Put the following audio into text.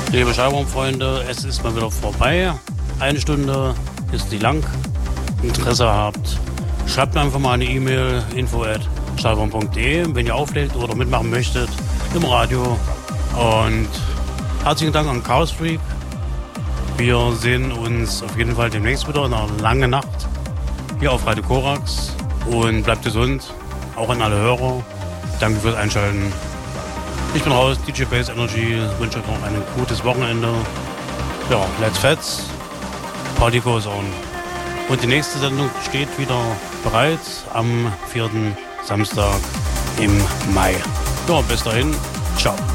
Liebe Schallraumfreunde, es ist mal wieder vorbei. 1 Stunde ist nicht lang. Interesse habt, schreibt mir einfach mal eine E-Mail, info@schallraum.de, wenn ihr auflegt oder mitmachen möchtet im Radio. Und herzlichen Dank an Chaos Freak. Wir sehen uns auf jeden Fall demnächst wieder in einer langen Nacht hier auf Radio Korax. Und bleibt gesund, auch an alle Hörer. Danke fürs Einschalten. Ich bin raus, DJ Base Energy, wünsche euch noch ein gutes Wochenende. Ja, let's fetz, Party goes on. Und die nächste Sendung steht wieder bereit am 4. Samstag im Mai. Ja, bis dahin, ciao.